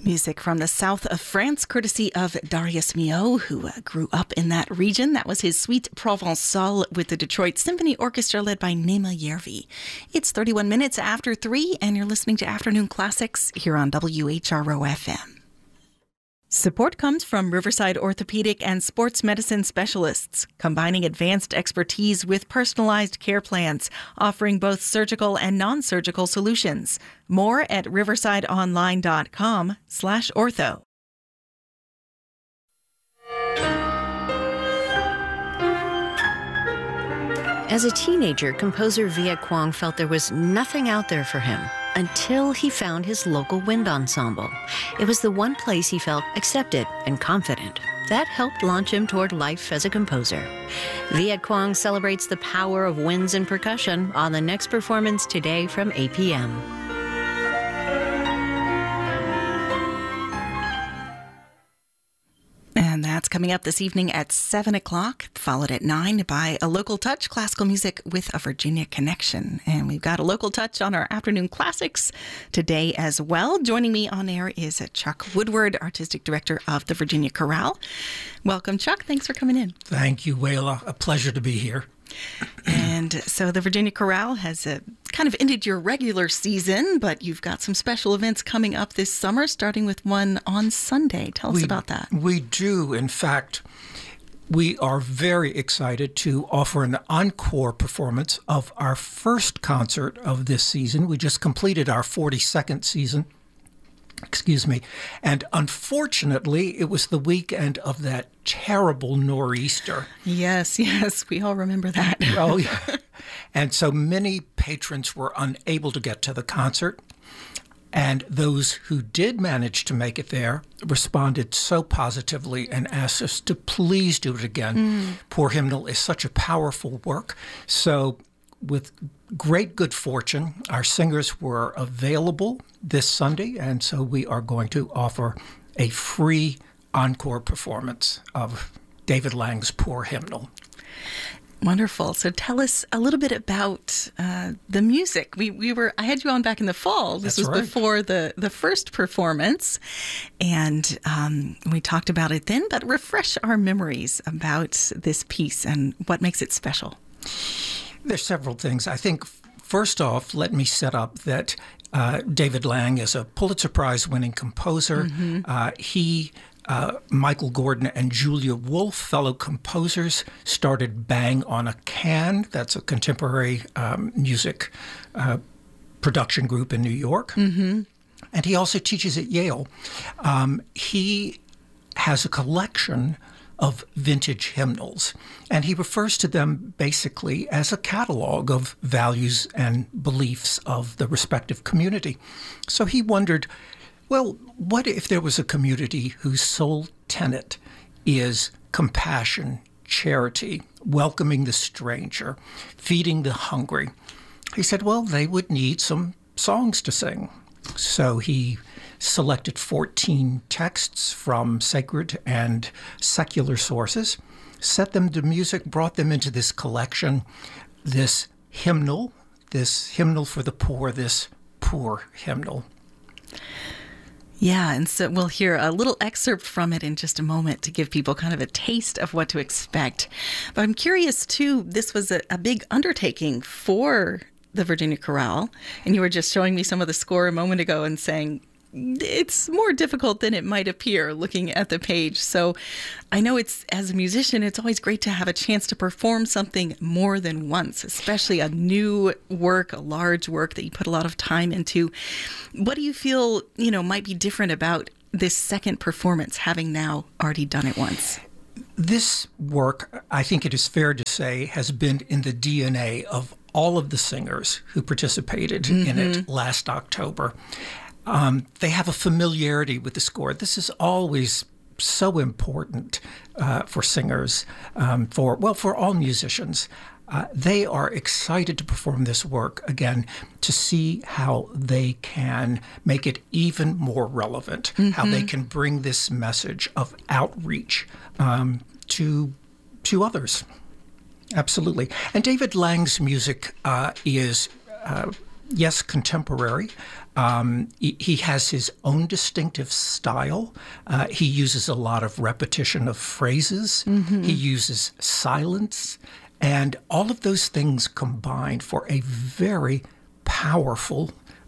Music from the south of France, courtesy of Darius Milhaud, who grew up in that region. That was his Suite Provençale with the Detroit Symphony Orchestra led by Naima Yervi. It's 31 minutes after 3, and you're listening to Afternoon Classics here on WHRO-FM. Support comes from Riverside Orthopedic and Sports Medicine Specialists, combining advanced expertise with personalized care plans, offering both surgical and non-surgical solutions. More at riversideonline.com/ortho. As a teenager, composer Viet Quang felt there was nothing out there for him until he found his local wind ensemble. It was the one place he felt accepted and confident. That helped launch him toward life as a composer. Viet Quang celebrates the power of winds and percussion on the next performance today from 8 p.m. And that's coming up this evening at 7 o'clock, followed at 9 by A Local Touch, classical music with a Virginia connection. And we've got A Local Touch on our Afternoon Classics today as well. Joining me on air is Chuck Woodward, Artistic Director of the Virginia Chorale. Welcome, Chuck. Thanks for coming in. Thank you, Wayla. A pleasure to be here. And so the Virginia Chorale has kind of ended your regular season, but you've got some special events coming up this summer, starting with one on Sunday. Tell us about that. We do. In fact, we are very excited to offer an encore performance of our first concert of this season. We just completed our 42nd season. And unfortunately, it was the weekend of that terrible nor'easter. Yes, we all remember that. Oh, yeah. And so many patrons were unable to get to the concert. And those who did manage to make it there responded so positively and asked us to please do it again. Poor Hymnal is such a powerful work. So with great good fortune, our singers were available this Sunday, and so we are going to offer a free encore performance of David Lang's Poor Hymnal. Wonderful. So tell us a little bit about the music. I had you on back in the fall. This was before the first performance, and we talked about it then, but refresh our memories about this piece and what makes it special. There's several things. I think, first off, let me set up that David Lang is a Pulitzer Prize-winning composer. He, Michael Gordon, and Julia Wolfe, fellow composers, started Bang on a Can. That's a contemporary music production group in New York. And he also teaches at Yale. He has a collection of vintage hymnals, and he refers to them basically as a catalog of values and beliefs of the respective community. So he wondered, well, what if there was a community whose sole tenet is compassion, charity, welcoming the stranger, feeding the hungry? He said, well, they would need some songs to sing. So he selected 14 texts from sacred and secular sources, set them to music, brought them into this collection, this hymnal for the poor, this poor hymnal. Yeah, and so we'll hear a little excerpt from it in just a moment to give people kind of a taste of what to expect. But I'm curious, too, this was a big undertaking for the Virginia Chorale, and you were just showing me some of the score a moment ago and saying it's more difficult than it might appear looking at the page. So I know as a musician, it's always great to have a chance to perform something more than once, especially a new work, a large work that you put a lot of time into. What do you feel, might be different about this second performance, having now already done it once? This work, I think it is fair to say, has been in the DNA of all of the singers who participated in it last October. They have a familiarity with the score. This is always so important for singers, for all musicians. They are excited to perform this work again, to see how they can make it even more relevant, how they can bring this message of outreach to others. Absolutely. And David Lang's music is yes, contemporary. He has his own distinctive style. He uses a lot of repetition of phrases. He uses silence. And all of those things combined for a very powerful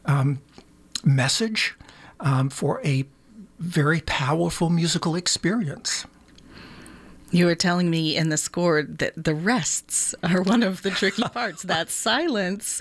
message, for a very powerful musical experience. You were telling me in the score that the rests are one of the tricky parts. That silence,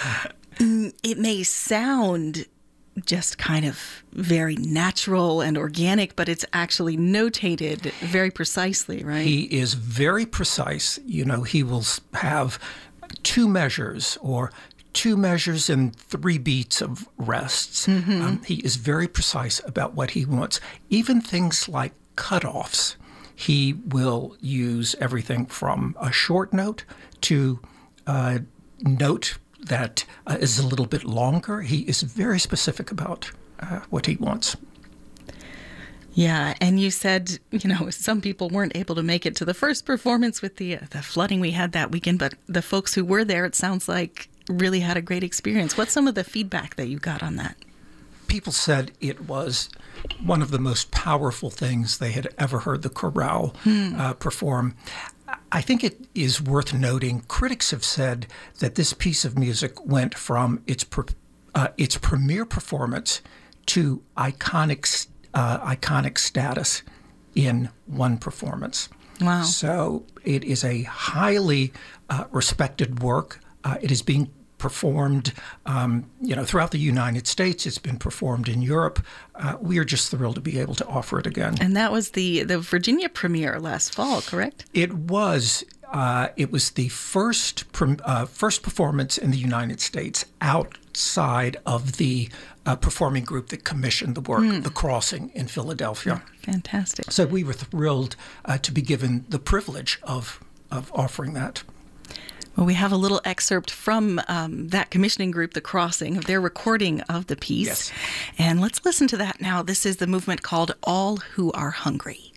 it may sound just kind of very natural and organic, but it's actually notated very precisely, right? He is very precise. You know, he will have 2 measures or 2 measures and 3 beats of rests. He is very precise about what he wants. Even things like cutoffs. He will use everything from a short note to a note that is a little bit longer. He is very specific about what he wants. Yeah, and you said, you know, some people weren't able to make it to the first performance with the flooding we had that weekend, but the folks who were there, it sounds like, really had a great experience. What's some of the feedback that you got on that? People said it was one of the most powerful things they had ever heard the chorale perform. I think it is worth noting, critics have said that this piece of music went from its premiere performance to iconic status in one performance. Wow. So it is a highly respected work. It is being performed, throughout the United States. It's been performed in Europe. We are just thrilled to be able to offer it again. And that was the Virginia premiere last fall, correct? It was. It was the first performance in the United States outside of the performing group that commissioned the work, The Crossing in Philadelphia. Fantastic. So we were thrilled to be given the privilege of offering that. Well, we have a little excerpt from that commissioning group, The Crossing, of their recording of the piece. Yes. And let's listen to that now. This is the movement called All Who Are Hungry.